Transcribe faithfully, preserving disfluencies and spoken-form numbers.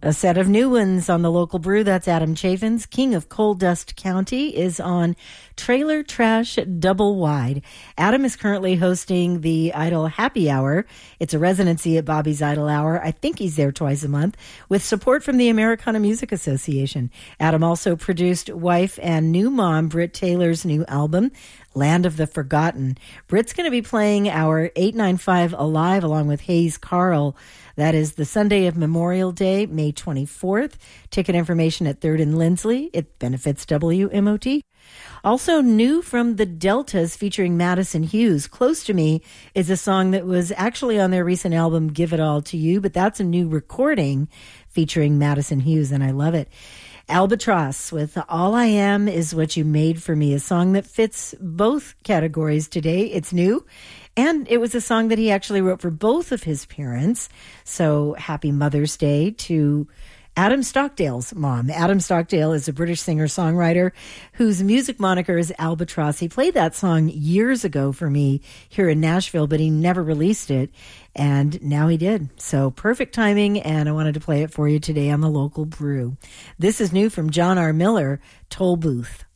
A set of new ones on the local brew. That's Adam Chaffins. King of Coal Dust County is on Trailer Trash Double Wide. Adam is currently hosting the Idle Happy Hour. It's a residency at Bobby's Idle Hour. I think he's there twice a month with support from the Americana Music Association. Adam also produced wife and new mom Britt Taylor's new album, Land of the Forgotten. Britt's going to be playing our eight ninety-five Alive along with Hayes Carl. That is the Sunday of Memorial Day, May twenty-fourth. Ticket information at third and Lindsley. It benefits W M O T. Also new from the Deltas featuring Madison Hughes. Close to Me is a song that was actually on their recent album, Give It All to You, but that's a new recording featuring Madison Hughes, and I love it. Albatross with All I Am Is What You Made For Me, a song that fits both categories today. It's new, and it was a song that he actually wrote for both of his parents. So happy Mother's Day to Adam Stockdale's mom. Adam Stockdale is a British singer-songwriter whose music moniker is Albatross. He played that song years ago for me here in Nashville, but he never released it, and now he did. So perfect timing, and I wanted to play it for you today on the local brew. This is new from John R. Miller, Toll Booth.